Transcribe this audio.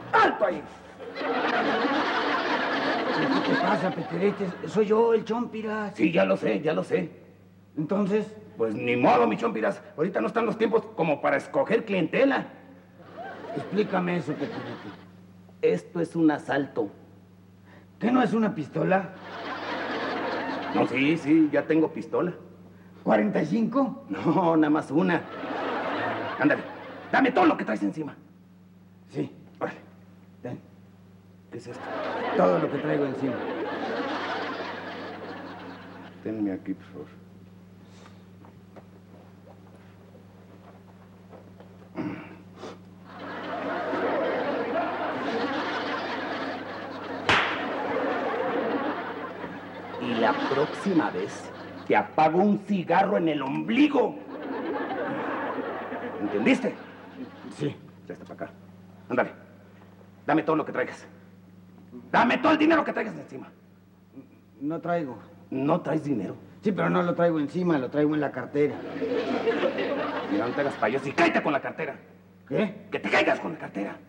¡Alto ahí! ¿Qué te pasa, Peterete? Soy yo, el Chompiras. Sí, ya lo sé, ya lo sé. Entonces, Pues ni modo, mi Chompiras. Ahorita no están los tiempos como para escoger clientela. explícame eso, Peterete. Esto es un asalto. ¿Qué no es una pistola? No, sí, ya tengo pistola. ¿45? No, nada más una. Ándale, dame todo lo que traes encima. Sí, Órale. ten. ¿Qué es esto? Todo lo que traigo encima. Tenme aquí, por favor. Y la próxima vez te apago un cigarro en el ombligo. ¿Entendiste? Sí. Ya está para acá. Ándale. Dame todo lo que traigas. Dame todo el dinero que traigas encima. No traigo. ¿No traes dinero? Sí, pero no lo traigo encima, lo traigo en la cartera. Mira, no te hagas payaso y cállate con la cartera. ¿Qué? ¡Que te caigas con la cartera!